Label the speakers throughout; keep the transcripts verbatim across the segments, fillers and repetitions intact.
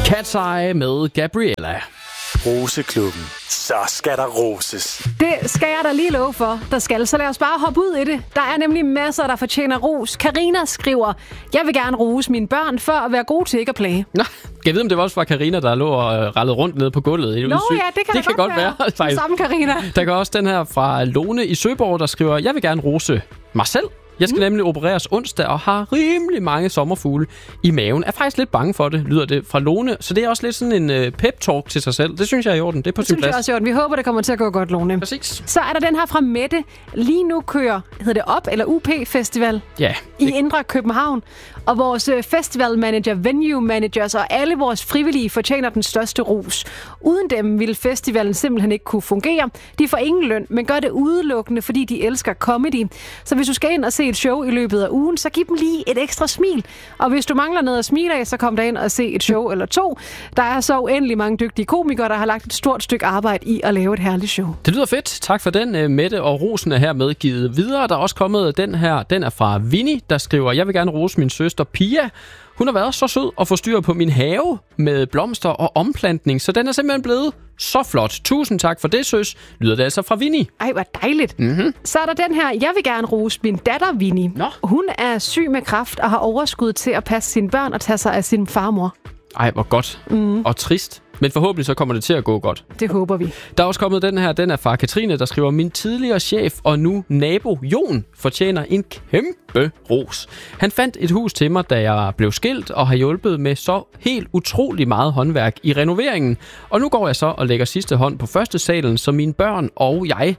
Speaker 1: Cat's Eye med Gabriella.
Speaker 2: Roseklubben. Så skal der roses.
Speaker 3: Det skal jeg da lige love for, der skal. Så lad os bare hoppe ud i det. Der er nemlig masser, der fortjener ros. Karina skriver, jeg vil gerne rose mine børn for at være gode til ikke at plage.
Speaker 1: Nå, kan jeg vide, om det var også fra Karina, der lå og rallede rundt nede på gulvet?
Speaker 3: Nå ja, det kan det,
Speaker 1: kan godt være. være
Speaker 3: det samme Karina.
Speaker 1: Der går også den her fra Lone i Søborg, der skriver, jeg vil gerne rose mig selv. Jeg skal mm. nemlig opereres onsdag og har rimelig mange sommerfugle i maven. Jeg er faktisk lidt bange for det, lyder det fra Lone. Så det er også lidt sådan en uh, pep-talk til sig selv. Det synes jeg er i orden. Det er på
Speaker 3: det
Speaker 1: sin
Speaker 3: synes
Speaker 1: plads.
Speaker 3: Jeg også i orden. Vi håber, det kommer til at gå godt, Lone.
Speaker 1: Præcis.
Speaker 3: Så er der den her fra Mette. Lige nu kører, hedder det op, eller U P Festival
Speaker 1: ja,
Speaker 3: i Indre København. Og vores festivalmanager, venue managers og alle vores frivillige fortjener den største ros. Uden dem ville festivalen simpelthen ikke kunne fungere. De får ingen løn, men gør det udelukkende, fordi de elsker comedy. Så hvis du skal ind og se et show i løbet af ugen, så giv dem lige et ekstra smil. Og hvis du mangler noget at smile af, så kom der ind og se et show eller to. Der er så uendelig mange dygtige komikere, der har lagt et stort stykke arbejde i at lave et herligt show.
Speaker 1: Det lyder fedt. Tak for den, Mette, og rosen er hermed givet videre. Der er også kommet den her, den er fra Vinnie, der skriver, jeg vil gerne rose min søster Pia. Hun har været så sød at få styr på min have med blomster og omplantning, så den er simpelthen blevet så flot. Tusind tak for det, søs. Lyder det altså fra Vinnie.
Speaker 3: Ej, hvor dejligt.
Speaker 1: Mm-hmm.
Speaker 3: Så er der den her, jeg vil gerne rose min datter, Vinnie.
Speaker 1: Nå.
Speaker 3: Hun er syg med kræft og har overskud til at passe sine børn og tage sig af sin farmor.
Speaker 1: Ej, hvor godt. Mm. Og trist. Men forhåbentlig så kommer det til at gå godt.
Speaker 3: Det håber vi.
Speaker 1: Der er også kommet den her, den er fra Katrine, der skriver, min tidligere chef og nu nabo Jon fortjener en kæmpe ros. Han fandt et hus til mig, da jeg blev skilt, og har hjulpet med så helt utrolig meget håndværk i renoveringen. Og nu går jeg så og lægger sidste hånd på første salen, så mine børn og jeg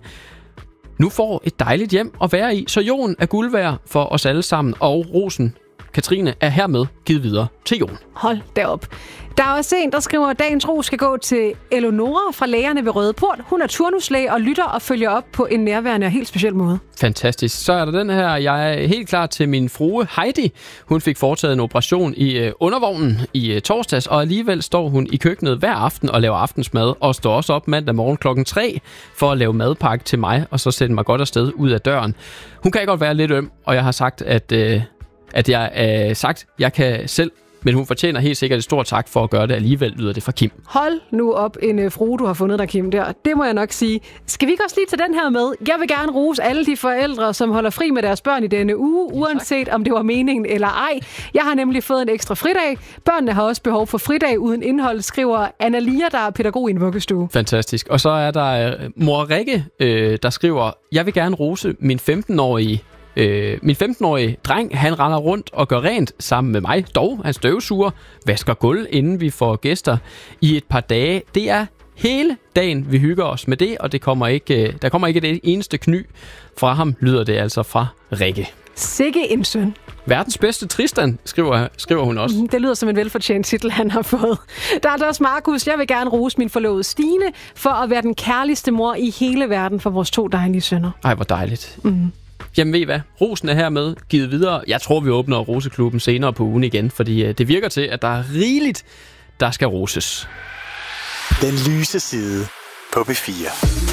Speaker 1: nu får et dejligt hjem at være i. Så Jon er guld værd for os alle sammen, og rosen Katrine er hermed givet videre til Jon.
Speaker 3: Hold derop. Der er også en, der skriver, at dagens ro skal gå til Eleonora fra Lægerne ved Røde Port. Hun er turnuslæge og lytter og følger op på en nærværende og helt speciel måde.
Speaker 1: Fantastisk. Så er der den her. Jeg er helt klar til min frue Heidi. Hun fik foretaget en operation i øh, undervognen i øh, torsdags, og alligevel står hun i køkkenet hver aften og laver aftensmad, og står også op mandag morgen klokken tre for at lave madpakke til mig, og så sætte mig godt afsted ud af døren. Hun kan godt være lidt øm, og jeg har sagt, at, øh, at jeg øh, sagt, jeg kan selv. Men hun fortjener helt sikkert et stort tak for at gøre det alligevel, lyder det fra Kim.
Speaker 3: Hold nu op en uh, frue, du har fundet der, Kim, der. Det må jeg nok sige. Skal vi ikke også lige tage den her med? Jeg vil gerne rose alle de forældre, som holder fri med deres børn i denne uge, uanset om det var meningen eller ej. Jeg har nemlig fået en ekstra fridag. Børnene har også behov for fridag uden indhold, skriver Anna Lia, der er pædagog i en vuggestue.
Speaker 1: Fantastisk. Og så er der uh, mor Rikke, uh, der skriver, jeg vil gerne rose min femten-årige Øh, min femten-årige dreng, han render rundt og gør rent sammen med mig. Dog, han støvsuger, vasker gulv, inden vi får gæster i et par dage. Det er hele dagen, vi hygger os med det, og det kommer ikke, der kommer ikke det eneste kny fra ham, lyder det altså fra Rikke.
Speaker 3: Sikke en søn.
Speaker 1: Verdens bedste Tristan, skriver, skriver hun også.
Speaker 3: Det lyder som en velfortjent titel, han har fået. Der er der også Markus. Jeg vil gerne rose min forlovede Stine for at være den kærligste mor i hele verden for vores to dejlige sønner.
Speaker 1: Ej, hvor dejligt.
Speaker 3: Mm.
Speaker 1: Jamen ved I hvad? Rosen er hermed givet videre. Jeg tror, vi åbner Roseklubben senere på ugen igen, fordi det virker til, at der er rigeligt, der skal roses.
Speaker 2: Den lyse side på B fire.